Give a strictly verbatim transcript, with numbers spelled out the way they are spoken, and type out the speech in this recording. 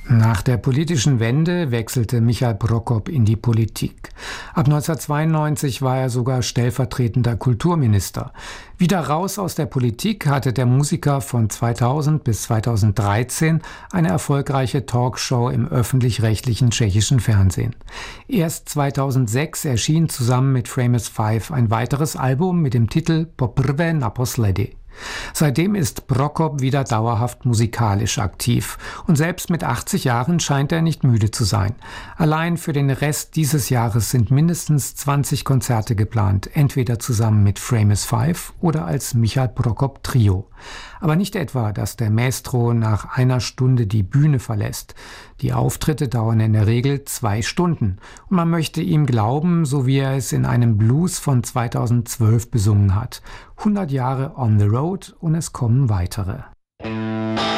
Nach der politischen Wende wechselte Michael Prokop in die Politik. Ab neunzehnhundertzweiundneunzig war er sogar stellvertretender Kulturminister. Wieder raus aus der Politik hatte der Musiker von zweitausend bis zweitausenddreizehn eine erfolgreiche Talkshow im öffentlich-rechtlichen tschechischen Fernsehen. Erst zweitausendsechs erschien zusammen mit Famous Five ein weiteres Album mit dem Titel Poprvé naposledy. Seitdem ist Prokop wieder dauerhaft musikalisch aktiv und selbst mit achtzig Jahren scheint er nicht müde zu sein. Allein für den Rest dieses Jahres sind mindestens zwanzig Konzerte geplant, entweder zusammen mit Famous Five oder als Michael Prokop Trio. Aber nicht etwa, dass der Maestro nach einer Stunde die Bühne verlässt. Die Auftritte dauern in der Regel zwei Stunden und man möchte ihm glauben, so wie er es in einem Blues von zweitausendzwölf besungen hat. hundert Jahre on the road und es kommen weitere.